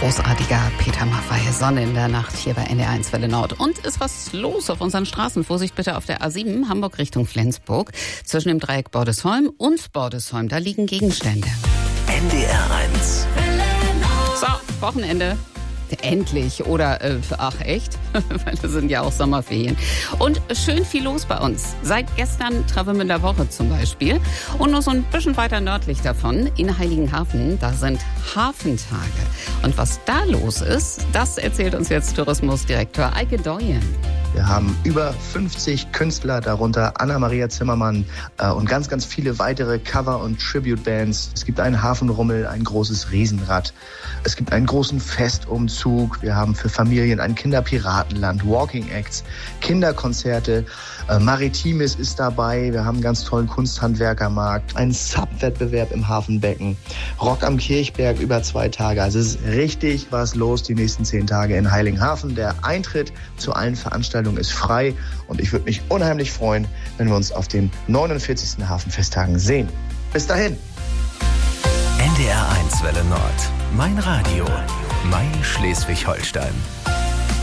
Großartiger Peter Maffay, Sonne in der Nacht hier bei NDR1 Welle Nord. Und ist was los auf unseren Straßen? Vorsicht bitte auf der A7 Hamburg Richtung Flensburg. Zwischen dem Dreieck Bordesholm und Bordesholm, da liegen Gegenstände. NDR1 So, Wochenende. Endlich. Oder, ach echt? Weil das sind ja auch Sommerferien. Und schön viel los bei uns. Seit gestern Travemünder Woche zum Beispiel. Und nur so ein bisschen weiter nördlich davon, in Heiligenhafen, da sind Hafentage. Und was da los ist, das erzählt uns jetzt Tourismusdirektor Eike Doyen. Wir haben über 50 Künstler, darunter Anna-Maria Zimmermann und ganz, ganz viele weitere Cover- und Tribute-Bands. Es gibt einen Hafenrummel, ein großes Riesenrad. Es gibt einen großen Festumzug. Wir haben für Familien ein Kinderpiratenland, Walking Acts, Kinderkonzerte. Maritimes ist dabei. Wir haben einen ganz tollen Kunsthandwerkermarkt, einen Sub-Wettbewerb im Hafenbecken, Rock am Kirchberg über 2 Tage. Also es ist richtig was los die nächsten 10 Tage in Heiligenhafen. Der Eintritt zu allen Veranstaltungen ist frei und ich würde mich unheimlich freuen, wenn wir uns auf den 49. Hafenfesttagen sehen. Bis dahin. NDR1 Welle Nord. Mein Radio. Mein Schleswig-Holstein.